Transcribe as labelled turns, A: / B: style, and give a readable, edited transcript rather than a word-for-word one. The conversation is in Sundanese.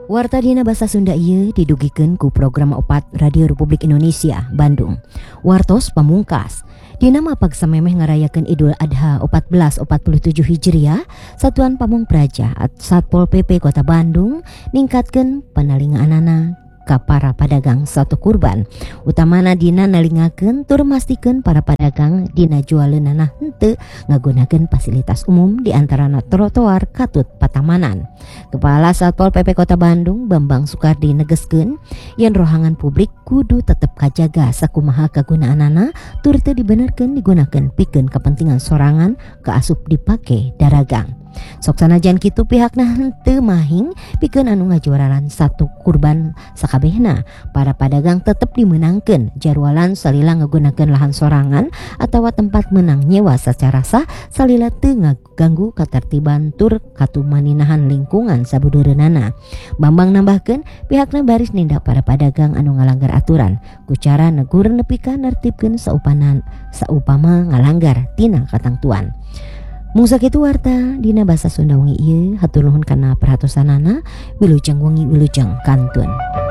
A: Warta dina basa Sunda ieu didugikeun ku program opat Radio Republik Indonesia Bandung. Wartos pamungkas. Dina mapag samemeh ngarayakeun Idul Adha 1447 Hijriah, Satuan Pamong Praja Satpol PP Kota Bandung ningkatkeun panalingaanana ka para padagang satu kurban. Utamana dina nalingakeun tur mastikeun para padagang dina jualeunana henteu ngagunakeun fasilitas umum di antarana trotoar katut patamanan. Kepala Satpol PP Kota Bandung Bambang Sukardi negeskeun yen rohangan publik kudu tetep kajaga sakumaha kagunaanana tur teu dibenerkeun digunakeun pikeun kepentingan sorangan kaasup dipake daragang. Sok sanajan kitu pihakna henteu mahing pikeun anu ngajuaralan satu kurban sakabehna. Para padagang tetep dimenangkeun jarwalan salila ngagunakeun lahan sorangan atawa tempat menang nyewa secara sah salila teu ngaganggu katertiban tur katumaninahan lingkungan sabudeureunana. Bambang nambahkeun pihakna baris nindak para padagang anu ngalanggar aturan ku cara negur nepi ka nertibkeun saupama ngalanggar tina katangtuan. Mungsa kitu warta dina basa Sunda wengi ieu hatur nuhun kana perhatosanana. Wilujeng wengi wilujeng kantun.